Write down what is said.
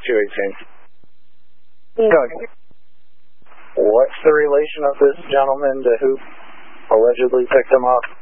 218. Good. What's the relation of this gentleman to who allegedly picked him up?